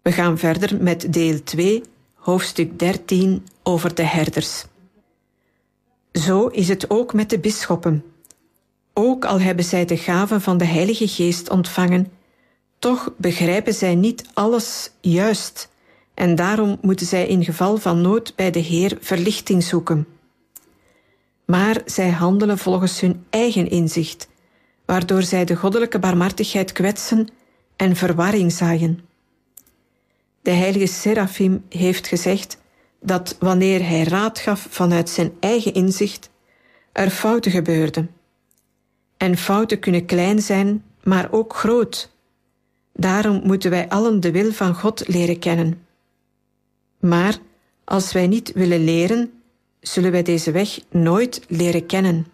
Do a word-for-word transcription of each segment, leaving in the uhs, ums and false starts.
We gaan verder met deel twee, hoofdstuk dertien, over de herders. Zo is het ook met de bisschoppen. Ook al hebben zij de gave van de Heilige Geest ontvangen, toch begrijpen zij niet alles juist en daarom moeten zij in geval van nood bij de Heer verlichting zoeken. Maar zij handelen volgens hun eigen inzicht, waardoor zij de goddelijke barmhartigheid kwetsen en verwarring zaaien. De heilige Serafim heeft gezegd dat wanneer hij raad gaf vanuit zijn eigen inzicht, er fouten gebeurden. En fouten kunnen klein zijn, maar ook groot. Daarom moeten wij allen de wil van God leren kennen. Maar als wij niet willen leren, zullen wij deze weg nooit leren kennen.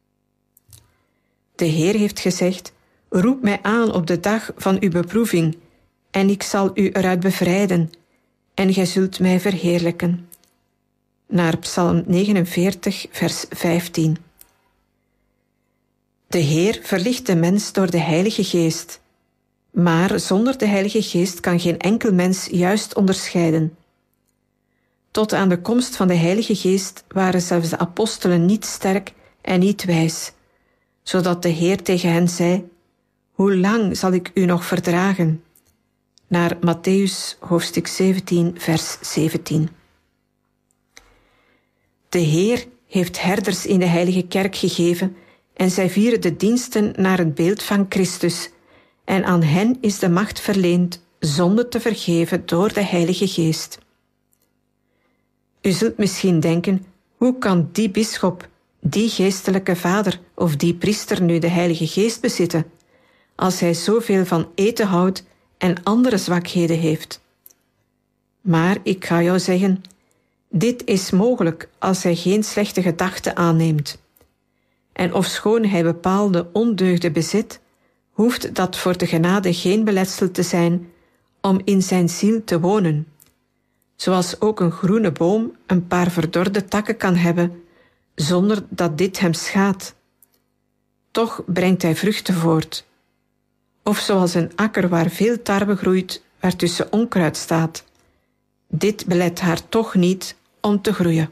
De Heer heeft gezegd, roep mij aan op de dag van uw beproeving, en ik zal u eruit bevrijden, en gij zult mij verheerlijken. Naar Psalm negenenveertig, vers vijftien. De Heer verlicht de mens door de Heilige Geest, maar zonder de Heilige Geest kan geen enkel mens juist onderscheiden. Tot aan de komst van de Heilige Geest waren zelfs de apostelen niet sterk en niet wijs, zodat de Heer tegen hen zei, hoe lang zal ik u nog verdragen? Naar Mattheüs hoofdstuk zeventien, vers zeventien. De Heer heeft herders in de Heilige Kerk gegeven en zij vieren de diensten naar het beeld van Christus, en aan hen is de macht verleend zonde te vergeven door de Heilige Geest. U zult misschien denken, hoe kan die bisschop, die geestelijke vader of die priester nu de Heilige Geest bezitten, als hij zoveel van eten houdt en andere zwakheden heeft? Maar ik ga jou zeggen, dit is mogelijk als hij geen slechte gedachten aanneemt. En ofschoon hij bepaalde ondeugden bezit, hoeft dat voor de genade geen beletsel te zijn om in zijn ziel te wonen. Zoals ook een groene boom een paar verdorde takken kan hebben, zonder dat dit hem schaadt. Toch brengt hij vruchten voort. Of zoals een akker waar veel tarwe groeit, waartussen onkruid staat. Dit belet haar toch niet om te groeien.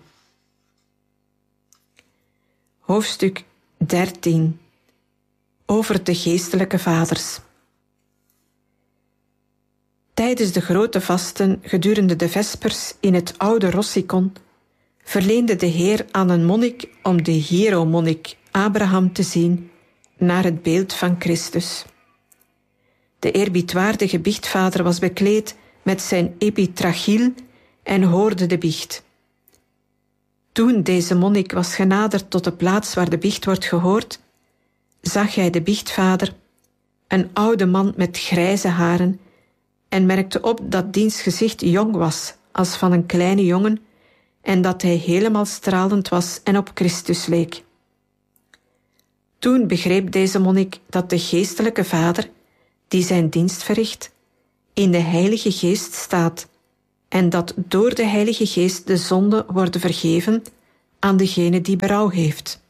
Hoofdstuk dertien. Over de geestelijke vaders. Tijdens de grote vasten gedurende de vespers in het oude Rossicon verleende de Heer aan een monnik om de hieromonnik Abraham te zien naar het beeld van Christus. De eerbiedwaardige biechtvader was bekleed met zijn epitrachiel en hoorde de biecht. Toen deze monnik was genaderd tot de plaats waar de biecht wordt gehoord, zag hij de biechtvader, een oude man met grijze haren, en merkte op dat diens gezicht jong was als van een kleine jongen en dat hij helemaal stralend was en op Christus leek. Toen begreep deze monnik dat de geestelijke vader, die zijn dienst verricht, in de Heilige Geest staat en dat door de Heilige Geest de zonden worden vergeven aan degene die berouw heeft.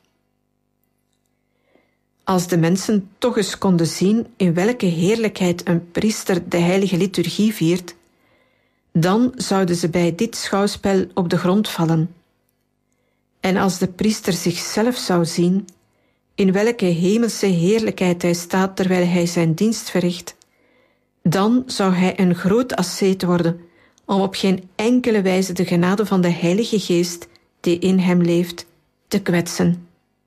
Als de mensen toch eens konden zien in welke heerlijkheid een priester de heilige liturgie viert, dan zouden ze bij dit schouwspel op de grond vallen. En als de priester zichzelf zou zien, in welke hemelse heerlijkheid hij staat terwijl hij zijn dienst verricht, dan zou hij een groot asceet worden om op geen enkele wijze de genade van de Heilige Geest, die in hem leeft, te kwetsen.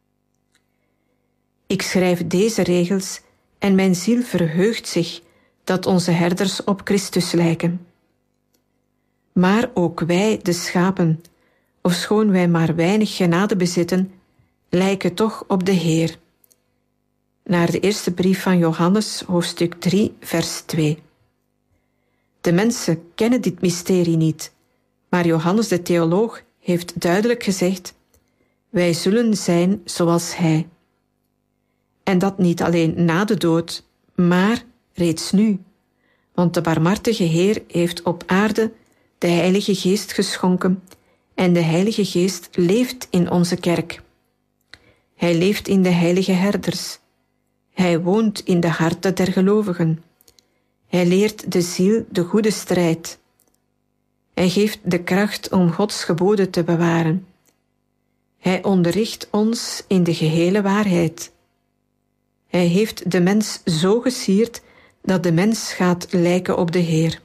Ik schrijf deze regels en mijn ziel verheugt zich dat onze herders op Christus lijken. Maar ook wij, de schapen, ofschoon wij maar weinig genade bezitten, lijken toch op de Heer. Naar de eerste brief van Johannes, hoofdstuk drie, vers twee. De mensen kennen dit mysterie niet, maar Johannes de theoloog heeft duidelijk gezegd, wij zullen zijn zoals hij. En dat niet alleen na de dood, maar reeds nu. Want de barmhartige Heer heeft op aarde de Heilige Geest geschonken en de Heilige Geest leeft in onze kerk. Hij leeft in de heilige herders. Hij woont in de harten der gelovigen. Hij leert de ziel de goede strijd. Hij geeft de kracht om Gods geboden te bewaren. Hij onderricht ons in de gehele waarheid. Hij heeft de mens zo gesierd dat de mens gaat lijken op de Heer.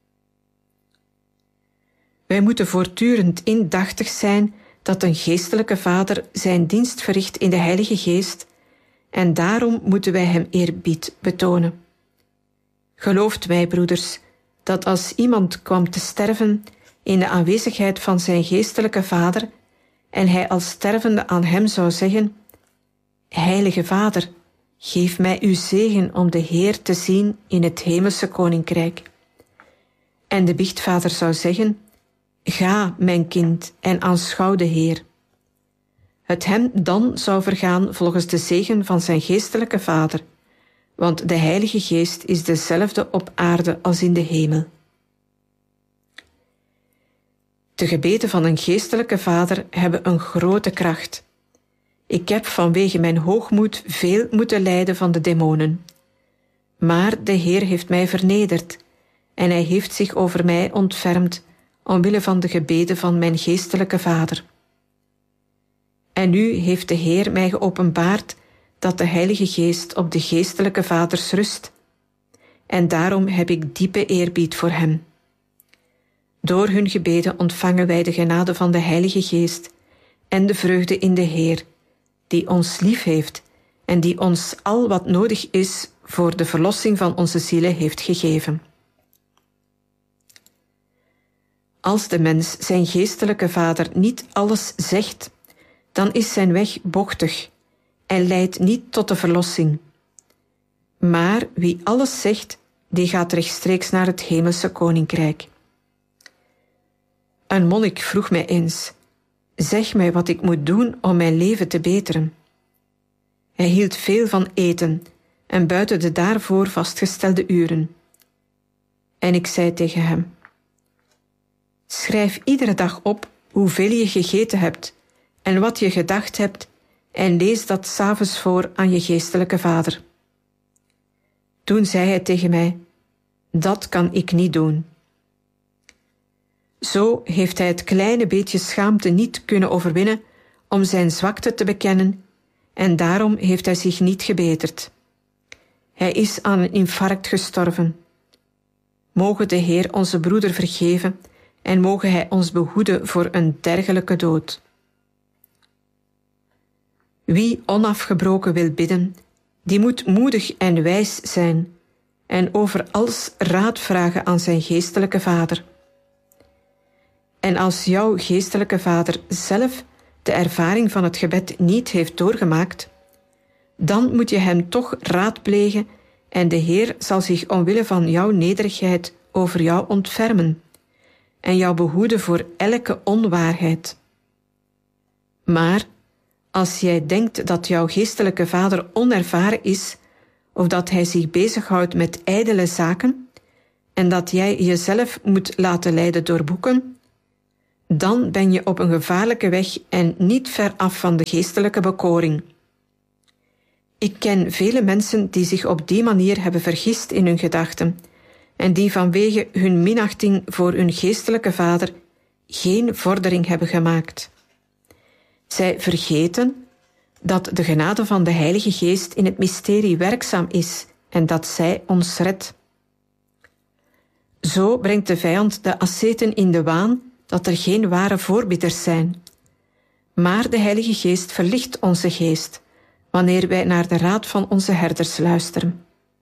Wij moeten voortdurend indachtig zijn dat een geestelijke vader zijn dienst verricht in de Heilige Geest en daarom moeten wij hem eerbied betonen. Gelooft mij, broeders, dat als iemand kwam te sterven in de aanwezigheid van zijn geestelijke vader en hij als stervende aan hem zou zeggen: Heilige Vader, geef mij uw zegen om de Heer te zien in het hemelse koninkrijk. En de biechtvader zou zeggen: Ga, mijn kind, en aanschouw de Heer. Het hem dan zou vergaan volgens de zegen van zijn geestelijke vader, want de Heilige Geest is dezelfde op aarde als in de hemel. De gebeden van een geestelijke vader hebben een grote kracht. Ik heb vanwege mijn hoogmoed veel moeten lijden van de demonen. Maar de Heer heeft mij vernederd en hij heeft zich over mij ontfermd omwille van de gebeden van mijn geestelijke vader. En nu heeft de Heer mij geopenbaard dat de Heilige Geest op de geestelijke vaders rust, en daarom heb ik diepe eerbied voor hem. Door hun gebeden ontvangen wij de genade van de Heilige Geest en de vreugde in de Heer, die ons lief heeft en die ons al wat nodig is voor de verlossing van onze zielen heeft gegeven. Als de mens zijn geestelijke vader niet alles zegt, dan is zijn weg bochtig en leidt niet tot de verlossing. Maar wie alles zegt, die gaat rechtstreeks naar het hemelse koninkrijk. Een monnik vroeg mij eens: zeg mij wat ik moet doen om mijn leven te beteren. Hij hield veel van eten en buiten de daarvoor vastgestelde uren. En ik zei tegen hem: schrijf iedere dag op hoeveel je gegeten hebt en wat je gedacht hebt en lees dat 's avonds voor aan je geestelijke vader. Toen zei hij tegen mij: dat kan ik niet doen. Zo heeft hij het kleine beetje schaamte niet kunnen overwinnen om zijn zwakte te bekennen en daarom heeft hij zich niet gebeterd. Hij is aan een infarct gestorven. Moge de Heer onze broeder vergeven en moge hij ons behoeden voor een dergelijke dood. Wie onafgebroken wil bidden, die moet moedig en wijs zijn en over alles raad vragen aan zijn geestelijke vader. En als jouw geestelijke vader zelf de ervaring van het gebed niet heeft doorgemaakt, dan moet je hem toch raadplegen en de Heer zal zich omwille van jouw nederigheid over jou ontfermen en jou behoeden voor elke onwaarheid. Maar als jij denkt dat jouw geestelijke vader onervaren is of dat hij zich bezighoudt met ijdele zaken en dat jij jezelf moet laten leiden door boeken, dan ben je op een gevaarlijke weg en niet ver af van de geestelijke bekoring. Ik ken vele mensen die zich op die manier hebben vergist in hun gedachten en die vanwege hun minachting voor hun geestelijke vader geen vordering hebben gemaakt. Zij vergeten dat de genade van de Heilige Geest in het mysterie werkzaam is en dat zij ons redt. Zo brengt de vijand de asceten in de waan dat er geen ware voorbidders zijn. Maar de Heilige Geest verlicht onze geest wanneer wij naar de raad van onze herders luisteren.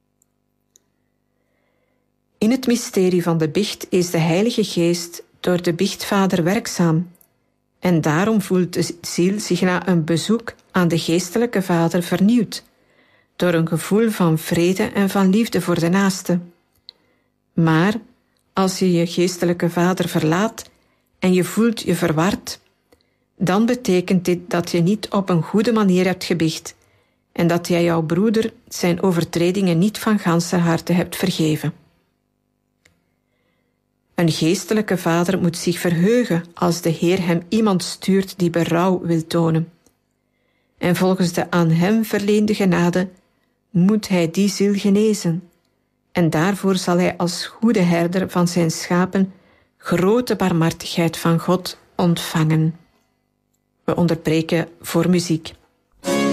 In het mysterie van de biecht is de Heilige Geest door de biechtvader werkzaam en daarom voelt de ziel zich na een bezoek aan de geestelijke vader vernieuwd door een gevoel van vrede en van liefde voor de naaste. Maar als je je geestelijke vader verlaat en je voelt je verward, dan betekent dit dat je niet op een goede manier hebt gebiecht en dat jij jouw broeder zijn overtredingen niet van ganse harte hebt vergeven. Een geestelijke vader moet zich verheugen als de Heer hem iemand stuurt die berouw wil tonen. En volgens de aan hem verleende genade moet hij die ziel genezen en daarvoor zal hij als goede herder van zijn schapen grote barmhartigheid van God ontvangen. We onderbreken voor muziek.